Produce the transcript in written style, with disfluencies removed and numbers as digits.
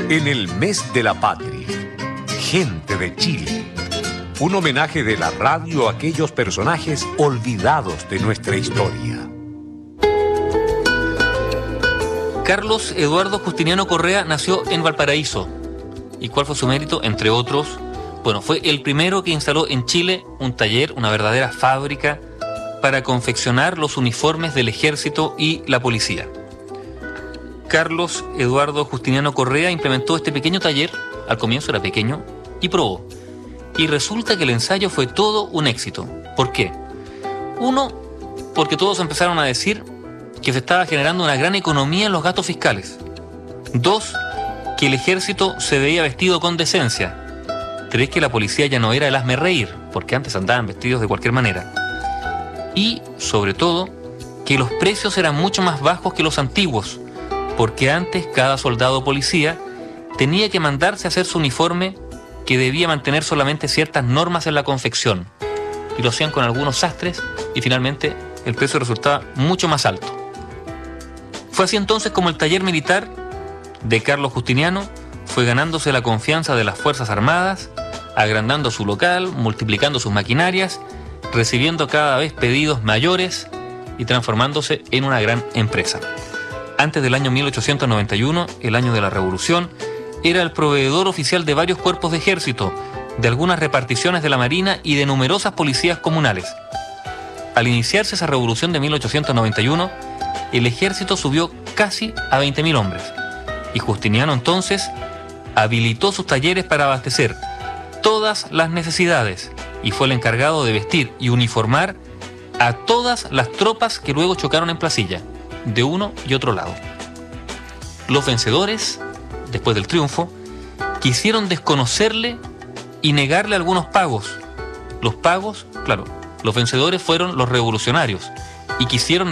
En el mes de la patria, gente de Chile. Un homenaje de la radio a aquellos personajes olvidados de nuestra historia. Carlos Eduardo Justiniano Correa nació en Valparaíso. ¿Y cuál fue su mérito? Entre otros, bueno, fue el primero que instaló en Chile un taller, una verdadera fábrica para confeccionar los uniformes del ejército y la policía. Carlos Eduardo Justiniano Correa implementó este pequeño taller, al comienzo era pequeño, y probó. Y resulta que el ensayo fue todo un éxito. ¿Por qué? Uno, porque todos empezaron a decir que se estaba generando una gran economía en los gastos fiscales. Dos, que el ejército se veía vestido con decencia. Tres, que la policía ya no era el hazmerreír, porque antes andaban vestidos de cualquier manera. Y, sobre todo, que los precios eran mucho más bajos que los antiguos, porque antes cada soldado policía tenía que mandarse a hacer su uniforme, que debía mantener solamente ciertas normas en la confección, y lo hacían con algunos sastres, y finalmente el precio resultaba mucho más alto. Fue así entonces como el taller militar de Carlos Justiniano fue ganándose la confianza de las Fuerzas Armadas, agrandando su local, multiplicando sus maquinarias, recibiendo cada vez pedidos mayores y transformándose en una gran empresa. Antes del año 1891, el año de la Revolución, era el proveedor oficial de varios cuerpos de ejército, de algunas reparticiones de la Marina y de numerosas policías comunales. Al iniciarse esa revolución de 1891, el ejército subió casi a 20.000 hombres, y Justiniano entonces habilitó sus talleres para abastecer todas las necesidades, y fue el encargado de vestir y uniformar a todas las tropas que luego chocaron en Placilla, de uno y otro lado. Los vencedores, después del triunfo, quisieron desconocerle y negarle algunos pagos. Los pagos, claro, los vencedores fueron los revolucionarios y quisieron